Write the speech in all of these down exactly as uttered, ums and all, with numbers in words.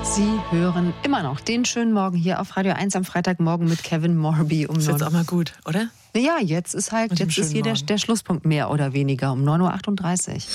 Sie hören immer noch den schönen Morgen hier auf Radio eins am Freitagmorgen mit Kevin Morby um Ist neun jetzt auch mal gut, oder? Ja, jetzt ist halt, Mit dem jetzt ist hier der, schönen der Schlusspunkt mehr oder weniger um neun Uhr achtunddreißig.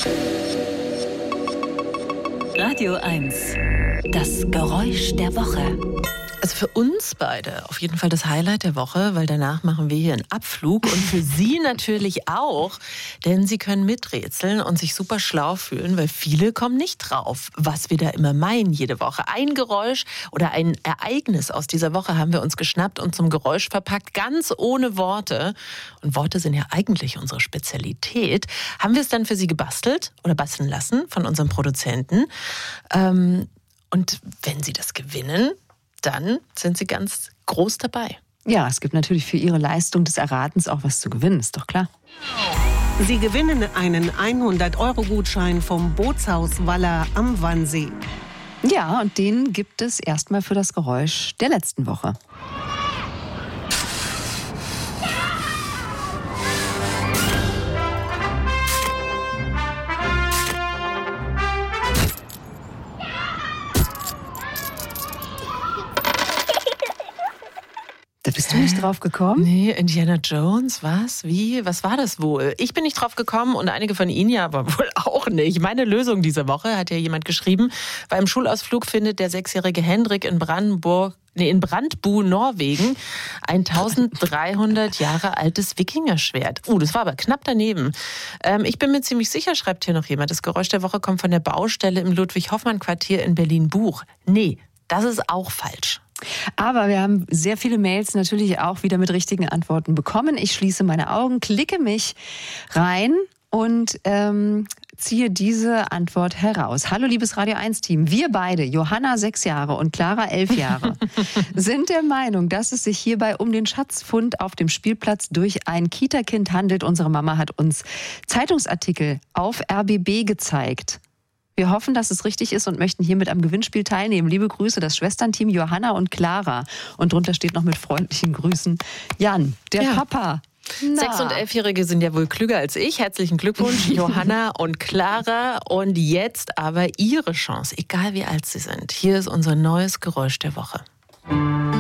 Radio eins. Das Geräusch der Woche. Also für uns beide auf jeden Fall das Highlight der Woche, weil danach machen wir hier einen Abflug und für Sie natürlich auch, denn Sie können miträtseln und sich super schlau fühlen, weil viele kommen nicht drauf, was wir da immer meinen jede Woche. Ein Geräusch oder ein Ereignis aus dieser Woche haben wir uns geschnappt und zum Geräusch verpackt, ganz ohne Worte. Und Worte sind ja eigentlich unsere Spezialität. Haben wir es dann für Sie gebastelt oder basteln lassen von unserem Produzenten. Und wenn Sie das gewinnen, dann sind Sie ganz groß dabei. Ja, es gibt natürlich für Ihre Leistung des Erratens auch was zu gewinnen, ist doch klar. Sie gewinnen einen hundert-Euro-Gutschein vom Bootshaus Waller am Wannsee. Ja, und den gibt es erstmal für das Geräusch der letzten Woche. Da bist du nicht drauf gekommen? Nee, Indiana Jones, was? Wie? Was war das wohl? Ich bin nicht drauf gekommen und einige von Ihnen ja aber wohl auch nicht. Meine Lösung diese Woche, hat ja jemand geschrieben, beim Schulausflug findet der sechsjährige Hendrik in Brandenburg, nee, in Brandbu, Norwegen, ein dreizehnhundert Jahre altes Wikingerschwert. Uh, das war aber knapp daneben. Ähm, ich bin mir ziemlich sicher, schreibt hier noch jemand, das Geräusch der Woche kommt von der Baustelle im Ludwig-Hoffmann-Quartier in Berlin-Buch. Nee, das ist auch falsch. Aber wir haben sehr viele Mails natürlich auch wieder mit richtigen Antworten bekommen. Ich schließe meine Augen, klicke mich rein und ähm, ziehe diese Antwort heraus. Hallo liebes Radio eins Team, wir beide, Johanna sechs Jahre und Clara elf Jahre, sind der Meinung, dass es sich hierbei um den Schatzfund auf dem Spielplatz durch ein Kita-Kind handelt. Unsere Mama hat uns Zeitungsartikel auf R B B gezeigt. Wir hoffen, dass es richtig ist und möchten hiermit am Gewinnspiel teilnehmen. Liebe Grüße, das Schwesternteam Johanna und Clara. Und drunter steht noch mit freundlichen Grüßen Jan, der ja. Papa. Na. Sechs- und Elfjährige sind ja wohl klüger als ich. Herzlichen Glückwunsch, Johanna und Clara. Und jetzt aber Ihre Chance, egal wie alt Sie sind. Hier ist unser neues Geräusch der Woche.